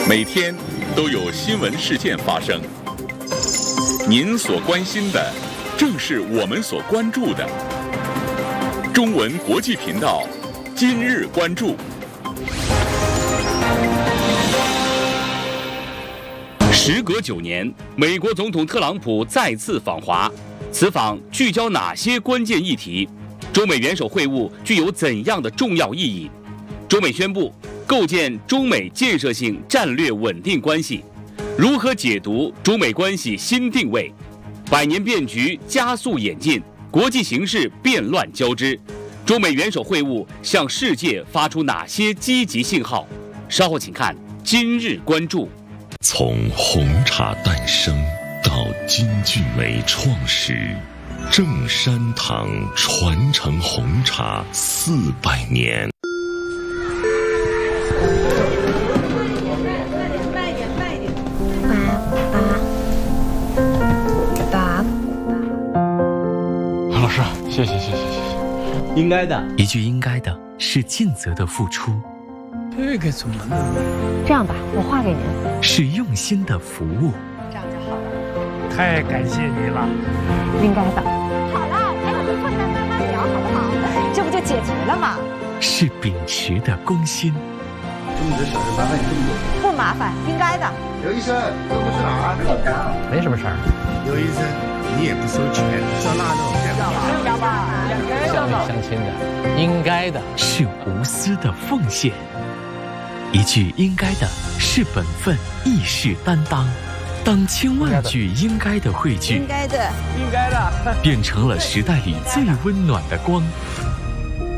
每天都有新闻事件发生，您所关心的正是我们所关注的。中文国际频道今日关注。时隔9年，美国总统特朗普再次访华，此访聚焦哪些关键议题？中美元首会晤具有怎样的重要意义？中美宣布构建中美建设性战略稳定关系，如何解读中美关系新定位？100年变局加速演进，国际形势变乱交织，中美元首会晤向世界发出哪些积极信号？稍后请看今日关注。 从红茶诞生到金骏眉创始，正山堂传承红茶400年。 老师，谢谢。 应该的， 一句应该的是尽责的付出。 这个怎么弄？ 这样吧，我画给您。 是用心的服务。 这样就好了。 太感谢你了。 应该的。好了，陪我们困难慢慢聊，好不好？这不就解决了吗？ 是秉持的公心。 这么点小事麻烦你这么多？ 不麻烦，应该的。 刘医生，这不是哪儿？ 没什么事儿。 刘医生，你也不收钱，照那种要吧， 乡里乡亲的，应该的。 是无私的奉献。一句应该的是本分，亦是担当。当千万句应该的汇聚， 应该的， 应该的， 变成了时代里最温暖的光。